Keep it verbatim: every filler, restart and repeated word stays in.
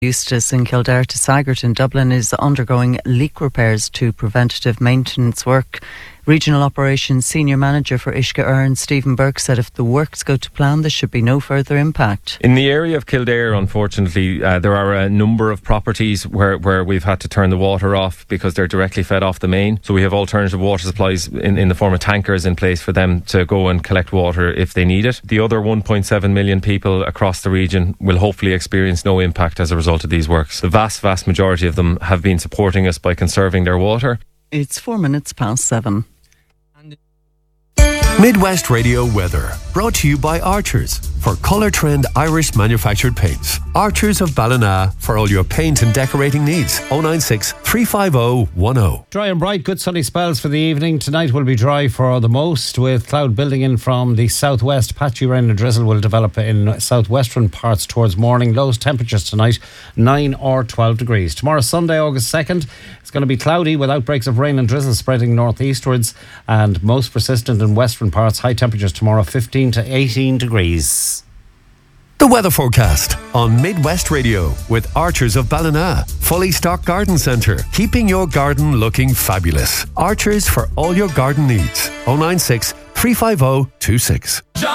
Eustace in Kildare to Sagart in Dublin is undergoing leak repairs to preventative maintenance work. Regional Operations Senior Manager for Uisce Éireann, Stephen Burke, said if the works go to plan, there should be no further impact. In the area of Kildare, unfortunately, uh, there are a number of properties where, where we've had to turn the water off because they're directly fed off the main. So we have alternative water supplies in, in the form of tankers in place for them to go and collect water if they need it. The other one point seven million people across the region will hopefully experience no impact as a result of these works. The vast, vast majority of them have been supporting us by conserving their water. It's four minutes past seven. Midwest Radio weather brought to you by Archers for Colour Trend Irish manufactured paints. Archers of Ballina for all your paint and decorating needs. oh nine six, three five oh, one oh. Dry and bright, good sunny spells for the evening. Tonight will be dry for the most, with cloud building in from the southwest. Patchy rain and drizzle will develop in southwestern parts towards morning. Lowest temperatures tonight nine or twelve degrees. Tomorrow, Sunday, August second, it's going to be cloudy with outbreaks of rain and drizzle spreading northeastwards and most persistent in western parts. High temperatures tomorrow fifteen to eighteen degrees. The weather forecast on Midwest Radio with Archers of Ballina. Fully stocked garden centre, keeping your garden looking fabulous. Archers for all your garden needs. oh nine six, three five oh, two six.